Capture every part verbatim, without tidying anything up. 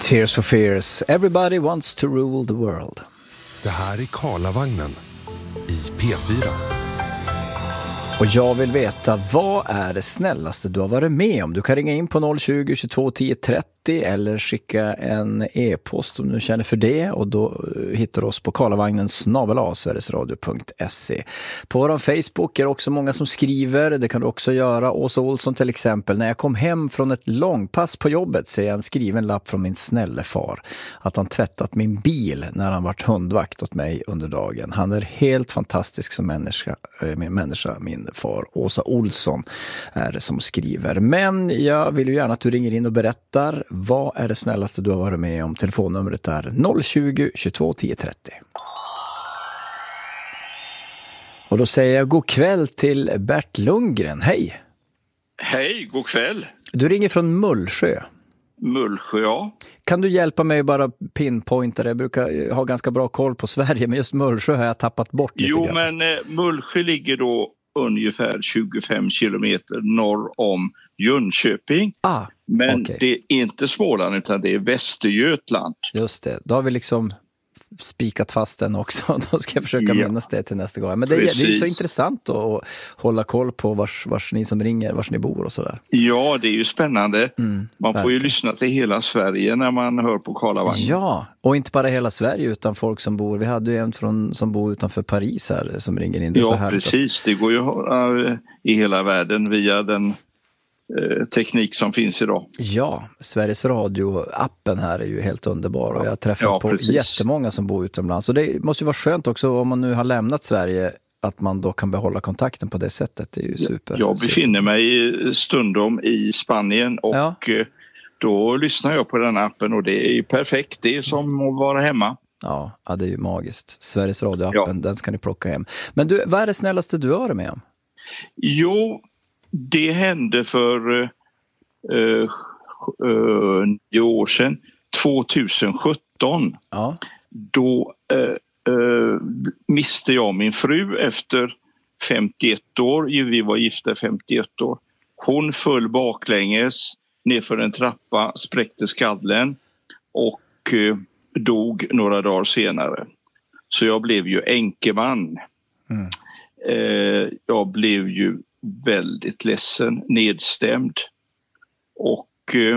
Tears for Fears. Everybody wants to rule the world. Det här är Karlavagnen i P fyra. Och jag vill veta, vad är det snällaste du har varit med om? Du kan ringa in på noll tjugo, tjugotvå, tio trettio eller skicka en e-post om du känner för det. Och då hittar du oss på karlavagnen snabel-a sverigesradio punkt se. På vår Facebook är det också många som skriver. Det kan du också göra. Åsa Olsson till exempel. När jag kom hem från ett långpass på jobbet ser jag en skriven lapp från min snälle far. Att han tvättat min bil när han varit hundvakt åt mig under dagen. Han är helt fantastisk som människa, min människa, min far. Åsa Olsson är det som skriver. Men jag vill ju gärna att du ringer in och berättar. Vad är det snällaste du har varit med om? Telefonnumret är noll tjugo, tjugotvå, tio trettio. Och då säger jag god kväll till Bert Lundgren. Hej! Hej, god kväll. Du ringer från Mullsjö. Mullsjö, ja. Kan du hjälpa mig bara pinpointa det? Jag brukar ha ganska bra koll på Sverige, men just Mullsjö har jag tappat bort lite Jo, grann. men eh, Mullsjö ligger då ungefär tjugofem kilometer norr om Jönköping. Ah, men okay. Det är inte Småland utan det är Västergötland. Just det, då har vi liksom spikat fast den också. Då ska jag försöka ja. minnas det till nästa gång. Men det är, det är så intressant att hålla koll på vars, vars ni som ringer, vars ni bor och sådär. Ja, det är ju spännande. Mm, man verkligen. får ju lyssna till hela Sverige när man hör på Karlavagnen. Ja, och inte bara hela Sverige utan folk som bor. Vi hade ju en från, som bor utanför Paris här som ringer in. Det ja, så här precis. Att... Det går ju att höra i hela världen via den eh, teknik som finns idag. Ja, Sveriges Radio-appen här är ju helt underbar. Och jag har träffat ja, på precis. jättemånga som bor utomlands. Och det måste ju vara skönt också om man nu har lämnat Sverige att man då kan behålla kontakten på det sättet. Det är ju super. Jag befinner mig stundom i Spanien och ja. Då lyssnar jag på den appen och det är ju perfekt. Det är som att vara hemma. Ja, ja det är ju magiskt. Sveriges Radio-appen, ja. Den ska ni plocka hem. Men du, vad är det snällaste du har varit med om? Jo, det hände för uh, uh, nio år sedan, tjugohundrasjutton. Ja. Då uh, uh, miste jag min fru efter femtioett år. Vi var gifta femtioett år. Hon föll baklänges nerför en trappa, spräckte skallen och uh, dog några dagar senare. Så jag blev ju änkeman. Mm. Uh, jag blev ju väldigt ledsen, nedstämd. Och uh,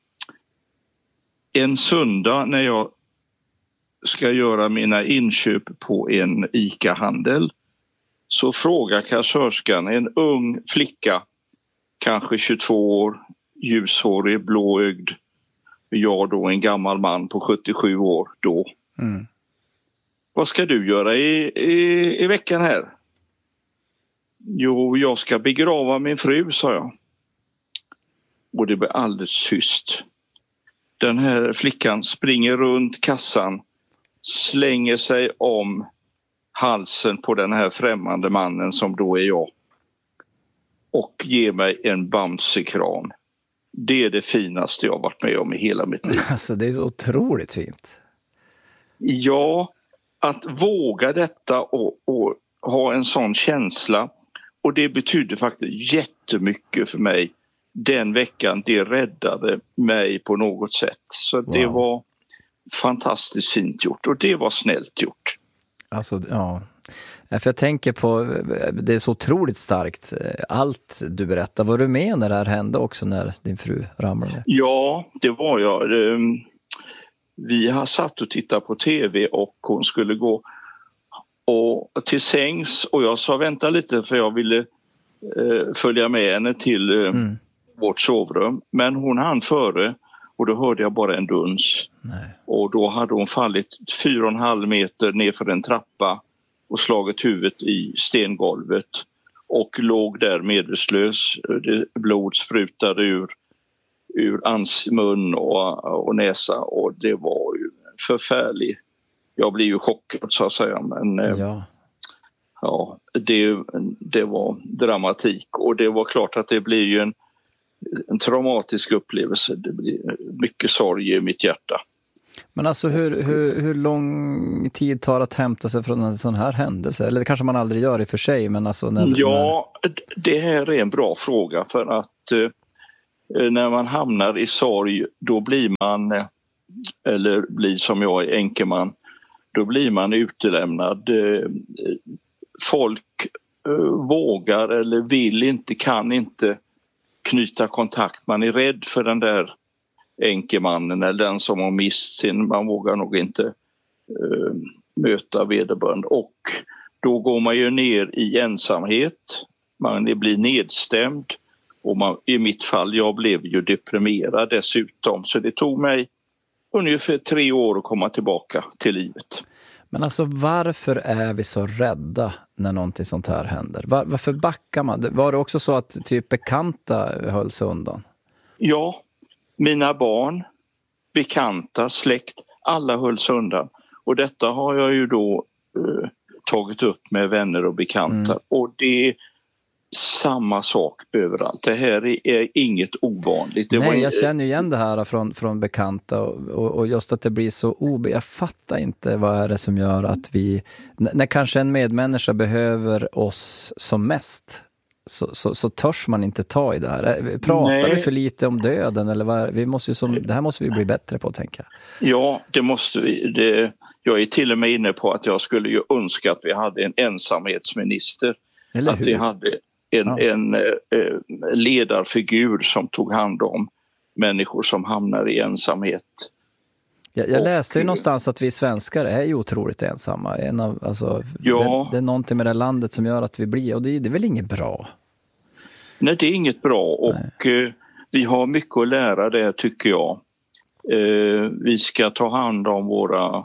en söndag när jag ska göra mina inköp på en ICA-handel så frågar kassörskan, en ung flicka, kanske tjugotvå år, ljushårig, blåögd. Jag då en gammal man på sjuttiosju år då. Mm. Vad ska du göra i, i, i veckan här? Jo, jag ska begrava min fru, sa jag. Och det blev alldeles tyst. Den här flickan springer runt kassan, slänger sig om halsen på den här främmande mannen som då är jag. Och ger mig en bamsekram. Det är det finaste jag varit med om i hela mitt liv. Alltså det är så otroligt fint. Ja, att våga detta och, och ha en sån känsla. Och det betydde faktiskt jättemycket för mig. Den veckan det räddade mig på något sätt. Så wow. Det var fantastiskt fint gjort och det var snällt gjort. Alltså, ja. För jag tänker på, det är så otroligt starkt. Allt du berättar, var du med när det här hände också när din fru ramlade? Ja, det var jag. Vi har satt och tittat på tv och hon skulle gå och till sängs och jag sa vänta lite för jag ville eh, följa med henne till eh, mm. vårt sovrum. Men hon hann före och då hörde jag bara en duns. Nej. Och då hade hon fallit fyra och en halv meter ner för en trappa och slagit huvudet i stengolvet och låg där medvetslös. Blod sprutade ur, ur ans, mun och, och näsa och det var ju förfärligt. Jag blev ju chockad så att säga, men ja, ja det, det var dramatik och det var klart att det blir ju en, en traumatisk upplevelse. Det blir mycket sorg i mitt hjärta. Men alltså hur, hur, hur lång tid tar att hämta sig från en sån här händelse? Eller det kanske man aldrig gör i och för sig, men alltså när, ja, när... det här är en bra fråga för att eh, när man hamnar i sorg då blir man eh, eller blir som jag är änkeman, då blir man utelämnad. Folk vågar eller vill inte, kan inte knyta kontakt. Man är rädd för den där änkemannen eller den som har mist sin. Man vågar nog inte uh, möta vederbörande. Och då går man ju ner i ensamhet. Man blir nedstämd. Och man, i mitt fall, jag blev ju deprimerad dessutom. Så det tog mig ungefär tre år att komma tillbaka till livet. Men alltså varför är vi så rädda när någonting sånt här händer? Var, varför backar man? Var det också så att typ bekanta höll sig undan? Ja, mina barn, bekanta, släkt, alla höll sig undan. Och detta har jag ju då eh, tagit upp med vänner och bekanta. Mm. Och det är samma sak överallt. Det här är, är inget ovanligt. Det Nej, var, jag känner igen det här från, från bekanta och, och, och just att det blir så obe... Jag fattar inte vad är det som gör att vi... När kanske en medmänniska behöver oss som mest så, så, så törs man inte ta i det här. Pratar Nej. vi för lite om döden? Eller vad? Vi måste ju som, det här måste vi bli bättre på, tänker jag. Ja, det måste vi. Det, jag är till och med inne på att jag skulle ju önska att vi hade en ensamhetsminister. Eller att hur? vi hade en, ja. en eh, ledarfigur som tog hand om människor som hamnar i ensamhet. Jag, jag läste ju någonstans att vi svenskar är ju otroligt ensamma. En av, alltså, ja. det, det är någonting med det landet som gör att vi blir, och det, det är väl inget bra? Nej, det är inget bra och eh, vi har mycket att lära där, tycker jag. Eh, vi ska ta hand om våra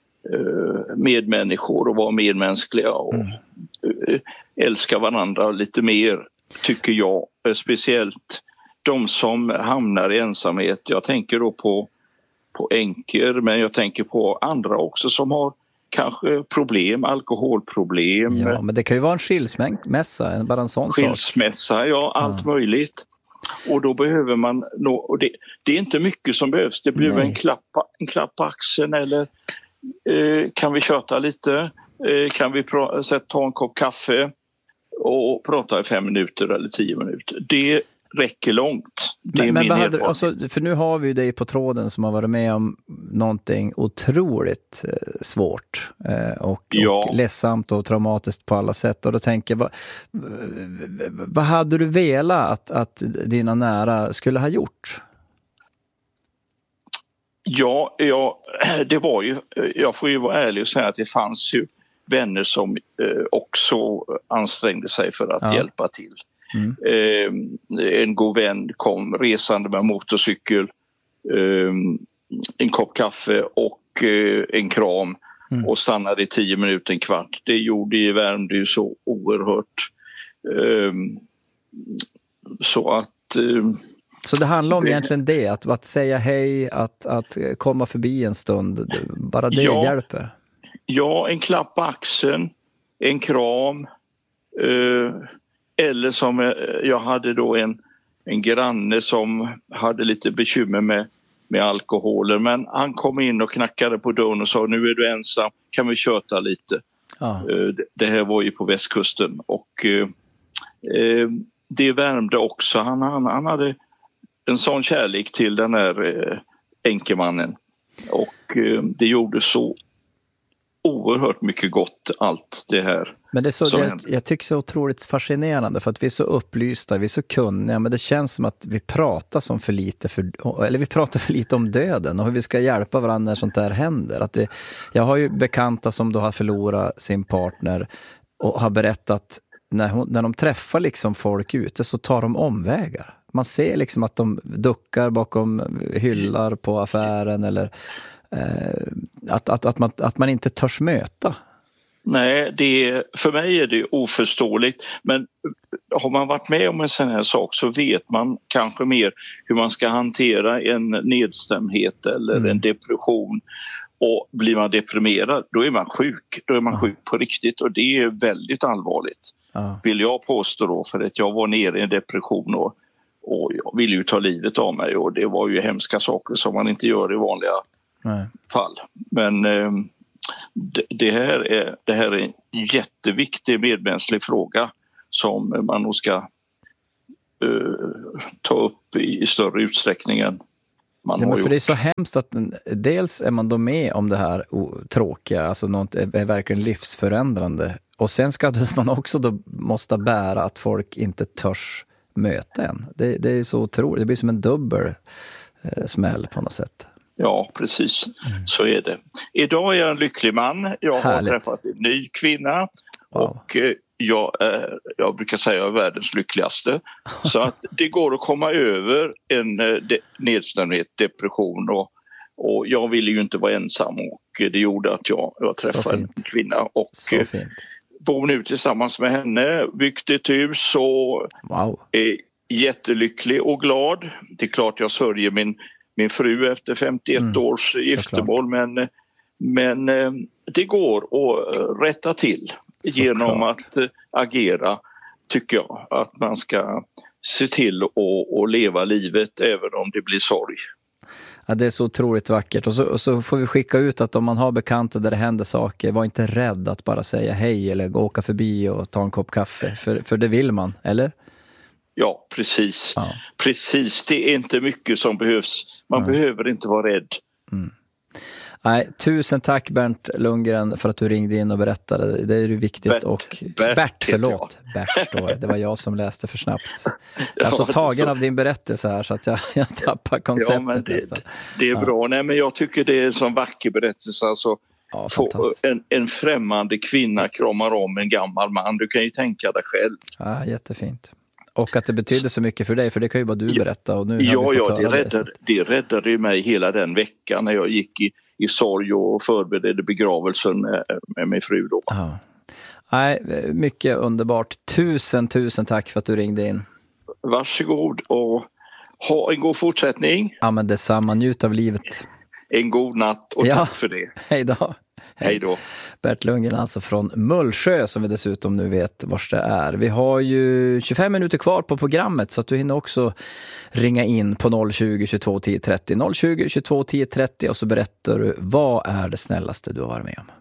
eh, medmänniskor och vara medmänskliga och mm. eh, älska varandra lite mer, tycker jag. Eh, speciellt de som hamnar i ensamhet. Jag tänker då på på änkor, men jag tänker på andra också som har kanske problem, alkoholproblem. Ja, men det kan ju vara en skilsmässa, bara en sån skilsmässa, sak. ja, allt ja. möjligt. Och då behöver man, nå, och det, det är inte mycket som behövs. Det blir en klapp, en klapp på axeln eller eh, kan vi köta lite? Eh, kan vi pra, sätta, ta en kopp kaffe och prata i fem minuter eller tio minuter? Det räcker långt. Det är men, min men hade, alltså, för nu har vi ju dig på tråden som har varit med om någonting otroligt eh, svårt eh, och, ja. och ledsamt och traumatiskt på alla sätt. Och då tänker jag, vad, vad hade du velat att, att dina nära skulle ha gjort? Ja, ja, det var ju, jag får ju vara ärlig och säga att det fanns ju vänner som eh, också ansträngde sig för att ja. hjälpa till. Mm. Eh, en god vän kom resande med motorcykel, eh, en kopp kaffe och eh, en kram mm. och stannade i tio minuter, en kvart. Det gjorde i Värmdö ju så oerhört. Eh, så att... Eh, så det handlar om egentligen det, att, att säga hej, att, att komma förbi en stund, bara det ja, hjälper? Ja, en klapp på axeln, en kram. Eh, eller som jag hade då en, en granne som hade lite bekymmer med, med alkoholen. Men han kom in och knackade på dörren och sa, nu är du ensam, kan vi köta lite? Ja. Det, det här var ju på västkusten och eh, det värmde också. Han, han, han hade en sån kärlek till den här eh, enkemannen och eh, det gjorde så oerhört mycket gott, allt det här. Men det är så, det, jag tycker så otroligt fascinerande för att vi är så upplysta, vi är så kunniga, men det känns som att vi pratar som för lite för, eller vi pratar för lite om döden och hur vi ska hjälpa varandra när sånt där händer. Att det, jag har ju bekanta som då har förlorat sin partner och har berättat när, hon, när de träffar liksom folk ute så tar de omvägar. Man ser liksom att de duckar bakom hyllar på affären eller eh, att, att, att, man, att man inte törs möta. Nej, det är, för mig är det oförståeligt, men har man varit med om en sån här sak så vet man kanske mer hur man ska hantera en nedstämdhet eller mm. en depression. Och blir man deprimerad, då är man sjuk. Då är man mm. sjuk på riktigt och det är väldigt allvarligt. Mm. Vill jag påstå då, för att jag var nere i en depression och, och jag ville ju ta livet av mig och det var ju hemska saker som man inte gör i vanliga mm. fall. Men... Eh, Det här, är, det här är en jätteviktig medmänsklig fråga som man nog ska uh, ta upp i, i större utsträckning än, man ja, har men för gjort. det är så hemskt att dels är man då med om det här tråkiga, alltså något är verkligen livsförändrande. Och sen ska man också då måste bära att folk inte törs möta en. Det, det är så otroligt, det blir som en dubbel eh, smäll på något sätt. Ja, precis. Mm. Så är det. Idag är jag en lycklig man. Jag har Härligt. träffat en ny kvinna. Wow. Och eh, jag, är, jag brukar säga att jag är världens lyckligaste. Så att det går att komma över en eh, de, nedstämdhet, depression. Och, och jag ville ju inte vara ensam. Och det gjorde att jag, jag träffade en kvinna. Och så fint. Bor nu tillsammans med henne. Byggt ett hus och wow. är jättelycklig och glad. Det är klart jag sörjer min min fru efter femtioett mm, års giftermål, men, men det går att rätta till så genom klart. att agera, tycker jag. Att man ska se till att leva livet även om det blir sorg. Ja, det är så otroligt vackert. Och så, och så får vi skicka ut att om man har bekanta där det händer saker, var inte rädd att bara säga hej eller gå åka förbi och ta en kopp kaffe. För, för det vill man, eller? Ja, precis. Ja. Precis, det är inte mycket som behövs. Man mm. behöver inte vara rädd. Mm. Nej, tusen tack Bernt Lundgren för att du ringde in och berättade. Det är ju viktigt. Bert, och Bert, Bert förlåt. Bert står det. Det var jag som läste för snabbt. Jag är så ja, tagen så... av din berättelse här så att jag, jag tappar konceptet ja, men det, nästan. Det är ja. bra. Nej, men jag tycker det är en sån vacker berättelse. Alltså, ja, en, en främmande kvinna kramar om en gammal man. Du kan ju tänka dig själv. Ja, jättefint. Och att det betyder så mycket för dig, för det kan ju bara du berätta. Och nu ja, har vi fått ja det, höra räddade, det, det räddade ju mig hela den veckan när jag gick i, i sorg och förberedde begravelsen med, med min fru då. Ja. Nej, mycket underbart. Tusen, tusen tack för att du ringde in. Varsågod och ha en god fortsättning. Ja, men detsamma. Njut av livet. En god natt och ja. tack för det. Hej då. Hej då. Bert Lundgren alltså från Mullsjö som vi dessutom nu vet var det är. Vi har ju tjugofem minuter kvar på programmet så att du hinner också ringa in på noll tjugo, tjugotvå, tio trettio. noll tjugo, tjugotvå, tio trettio och så berättar du vad är det snällaste du har varit med om.